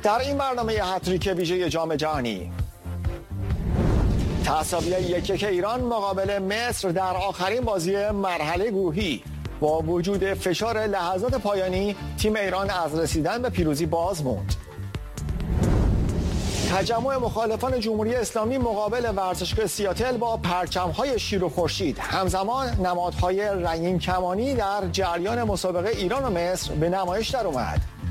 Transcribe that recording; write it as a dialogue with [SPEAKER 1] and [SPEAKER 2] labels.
[SPEAKER 1] در این برنامه هتریک ویژه جام جهانی، تساوی 1-1 ایران مقابل مصر در آخرین بازی مرحله گروهی. با وجود فشار لحظات پایانی، تیم ایران از رسیدن به پیروزی باز موند. تجمع مخالفان جمهوری اسلامی مقابل ورزشگاه سیاتل با پرچم‌های شیر و خورشید. همزمان نمادهای رنگین کمانی در جریان مسابقه ایران و مصر به نمایش در اومد.